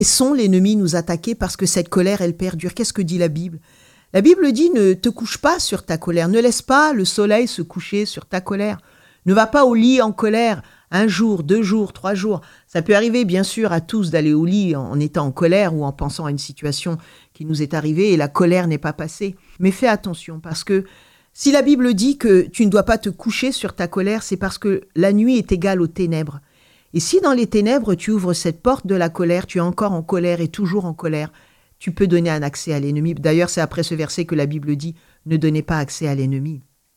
Laissons l'ennemi nous attaquer parce que cette colère, elle perdure. Qu'est-ce que dit la Bible ? La Bible dit, ne te couche pas sur ta colère, ne laisse pas le soleil se coucher sur ta colère. Ne va pas au lit en colère, 1 jour, 2 jours, 3 jours. Ça peut arriver, bien sûr, à tous d'aller au lit en étant en colère ou en pensant à une situation qui nous est arrivée et la colère n'est pas passée. Mais fais attention parce que si la Bible dit que tu ne dois pas te coucher sur ta colère, c'est parce que la nuit est égale aux ténèbres. Et si dans les ténèbres, tu ouvres cette porte de la colère, tu es encore en colère et toujours en colère, tu peux donner un accès à l'ennemi. D'ailleurs, c'est après ce verset que la Bible dit « Ne donnez pas accès à l'ennemi ».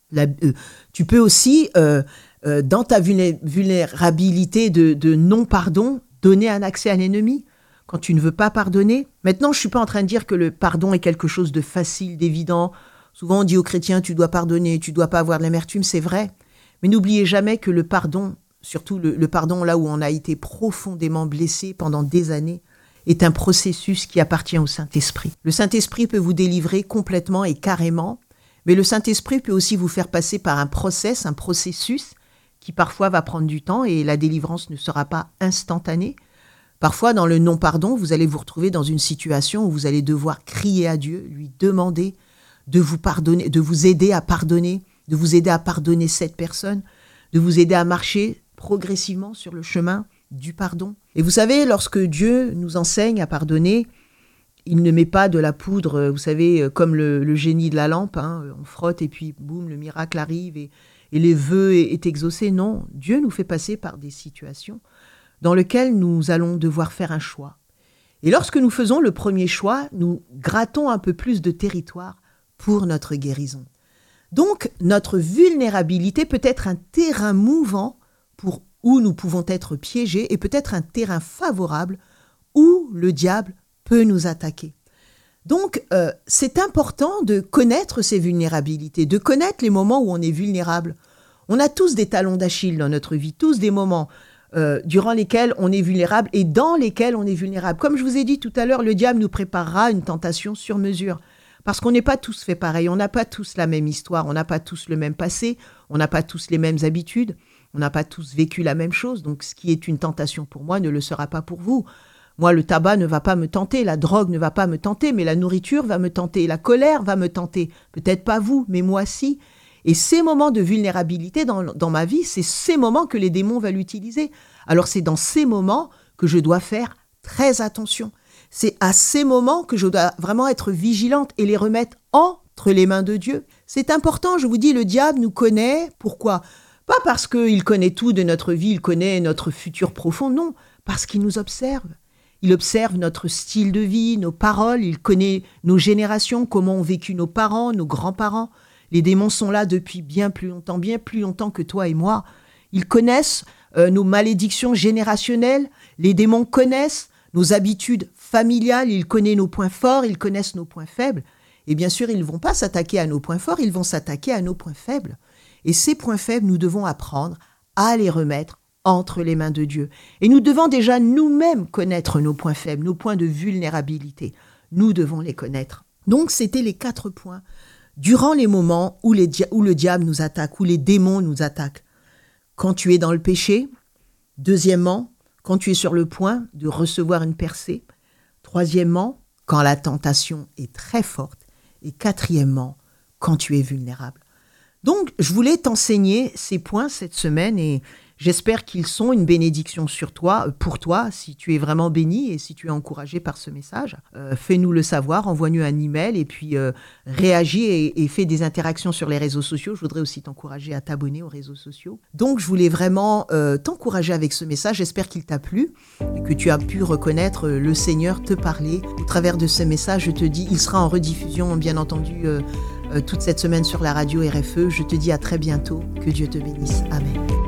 Tu peux aussi, dans ta vulnérabilité de non-pardon, donner un accès à l'ennemi. Quand tu ne veux pas pardonner. Maintenant, je ne suis pas en train de dire que le pardon est quelque chose de facile, d'évident. Souvent, on dit aux chrétiens, tu dois pardonner, tu ne dois pas avoir de l'amertume, c'est vrai. Mais n'oubliez jamais que le pardon, surtout le pardon là où on a été profondément blessé pendant des années, est un processus qui appartient au Saint-Esprit. Le Saint-Esprit peut vous délivrer complètement et carrément, mais le Saint-Esprit peut aussi vous faire passer par un processus qui parfois va prendre du temps et la délivrance ne sera pas instantanée. Parfois, dans le non-pardon, vous allez vous retrouver dans une situation où vous allez devoir crier à Dieu, lui demander de vous pardonner, de vous aider à pardonner, de vous aider à pardonner cette personne, de vous aider à marcher progressivement sur le chemin du pardon. Et vous savez, lorsque Dieu nous enseigne à pardonner, il ne met pas de la poudre, vous savez, comme le génie de la lampe, on frotte et puis boum, le miracle arrive et les vœux est exaucé. Non, Dieu nous fait passer par des situations dans lesquelles nous allons devoir faire un choix. Et lorsque nous faisons le premier choix, nous grattons un peu plus de territoire pour notre guérison. Donc, notre vulnérabilité peut être un terrain mouvant où nous pouvons être piégés et peut-être un terrain favorable où le diable peut nous attaquer. Donc, c'est important de connaître ces vulnérabilités, de connaître les moments où on est vulnérable. On a tous des talons d'Achille dans notre vie, tous des moments durant lesquels on est vulnérable et dans lesquels on est vulnérable. Comme je vous ai dit tout à l'heure, le diable nous préparera une tentation sur mesure. Parce qu'on n'est pas tous fait pareil, on n'a pas tous la même histoire, on n'a pas tous le même passé, on n'a pas tous les mêmes habitudes, on n'a pas tous vécu la même chose. Donc, ce qui est une tentation pour moi ne le sera pas pour vous. Moi, le tabac ne va pas me tenter, la drogue ne va pas me tenter, mais la nourriture va me tenter, la colère va me tenter. Peut-être pas vous, mais moi si. Et ces moments de vulnérabilité dans ma vie, c'est ces moments que les démons veulent utiliser. Alors, c'est dans ces moments que je dois faire très attention. C'est à ces moments que je dois vraiment être vigilante et les remettre entre les mains de Dieu. C'est important, je vous dis, le diable nous connaît. Pourquoi ? Pas parce qu'il connaît tout de notre vie, il connaît notre futur profond, non, parce qu'il nous observe. Il observe notre style de vie, nos paroles, il connaît nos générations, comment ont vécu nos parents, nos grands-parents. Les démons sont là depuis bien plus longtemps que toi et moi. Ils connaissent nos malédictions générationnelles, les démons connaissent nos habitudes familiales, ils connaissent nos points forts, ils connaissent nos points faibles. Et bien sûr, ils ne vont pas s'attaquer à nos points forts, ils vont s'attaquer à nos points faibles. Et ces points faibles, nous devons apprendre à les remettre entre les mains de Dieu. Et nous devons déjà nous-mêmes connaître nos points faibles, nos points de vulnérabilité. Nous devons les connaître. Donc, c'était les 4 points. Durant les moments où le diable nous attaque, où les démons nous attaquent. Quand tu es dans le péché. Deuxièmement, quand tu es sur le point de recevoir une percée. Troisièmement, quand la tentation est très forte. Et quatrièmement, quand tu es vulnérable. Donc, je voulais t'enseigner ces points cette semaine et j'espère qu'ils sont une bénédiction pour toi, si tu es vraiment béni et si tu es encouragé par ce message. Fais-nous le savoir, envoie-nous un email et puis réagis et fais des interactions sur les réseaux sociaux. Je voudrais aussi t'encourager à t'abonner aux réseaux sociaux. Donc, je voulais vraiment t'encourager avec ce message. J'espère qu'il t'a plu et que tu as pu reconnaître le Seigneur te parler. Au travers de ce message, je te dis, il sera en rediffusion, bien entendu, toute cette semaine sur la radio RFE. Je te dis à très bientôt. Que Dieu te bénisse. Amen.